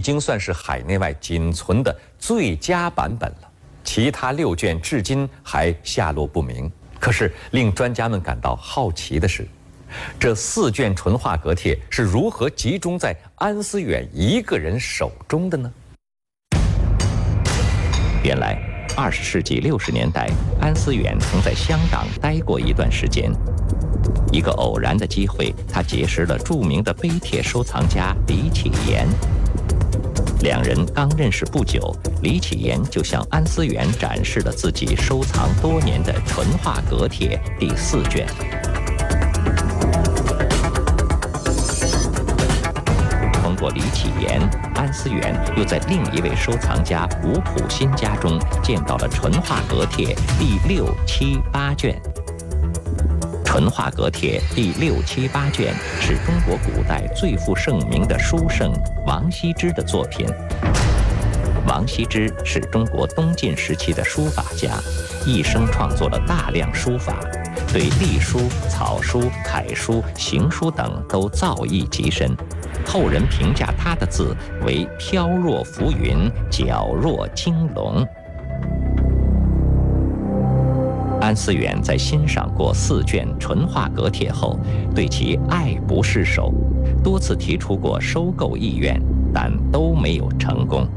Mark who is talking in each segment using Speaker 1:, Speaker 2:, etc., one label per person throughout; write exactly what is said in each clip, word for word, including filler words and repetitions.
Speaker 1: 经算是海内外仅存的最佳版本了，其他六卷至今还下落不明。可是令专家们感到好奇的是，这四卷纯化阁帖是如何集中在安思远一个人手中的呢？
Speaker 2: 原来，二十世纪六十年代，安思远曾在香港待过一段时间。一个偶然的机会，他结识了著名的碑帖收藏家李启言。两人刚认识不久，李启言就向安思远展示了自己收藏多年的纯化阁帖第四卷。通过李启言，安思远又在另一位收藏家吴普新家中见到了纯化阁帖第六、七、八卷。纯化阁帖第六、七、八卷是中国古代最负盛名的书圣王羲之的作品。王羲之是中国东晋时期的书法家，一生创作了大量书法，对隶书、草书、楷书、行书等都造诣极深。后人评价他的字为飘若浮云，皎若金龙。安思远在欣赏过四卷纯化阁帖后，对其爱不释手，多次提出过收购意愿，但都没有成功。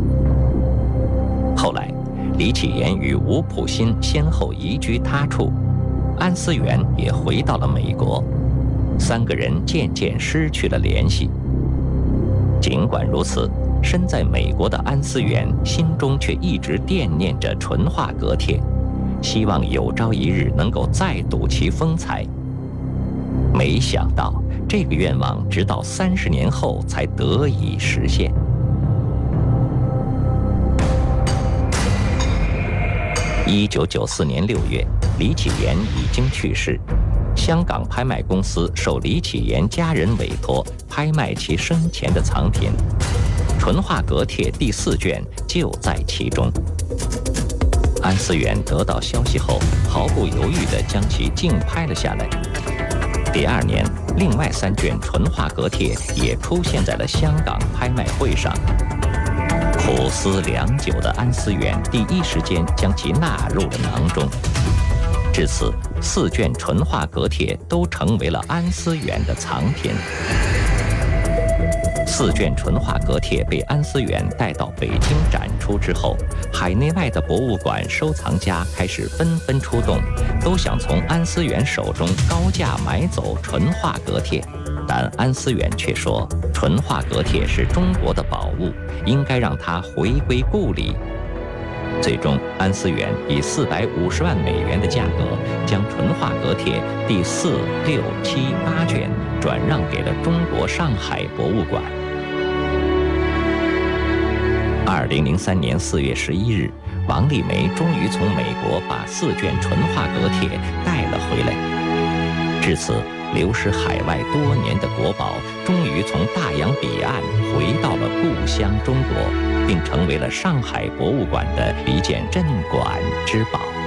Speaker 2: 后来，李启言与吴普新先后移居他处，安思远也回到了美国，三个人渐渐失去了联系。尽管如此，身在美国的安思远心中却一直惦念着纯化阁帖，希望有朝一日能够再睹其风采。没想到，这个愿望直到三十年后才得以实现。一九九四年六月，李启言已经去世。香港拍卖公司受李启言家人委托，拍卖其生前的藏品，纯化阁帖第四卷就在其中。安思远得到消息后，毫不犹豫地将其竞拍了下来。第二年，另外三卷纯化阁帖也出现在了香港拍卖会上。苦思良久的安思远第一时间将其纳入了囊中。至此，四卷纯化阁帖都成为了安思远的藏品。四卷纯化阁帖被安思远带到北京展出之后，海内外的博物馆收藏家开始纷纷出动，都想从安思远手中高价买走纯化阁帖。但安思远却说，纯化阁帖是中国的宝物，应该让它回归故里。最终，安思远以四百五十万美元的价格，将纯化阁帖第四、六、七、八卷转让给了中国上海博物馆。二零零三年四月十一日，王丽梅终于从美国把四卷纯化阁帖带了回来。至此，流失海外多年的国宝终于从大洋彼岸回到了故乡中国，并成为了上海博物馆的一件镇馆之宝。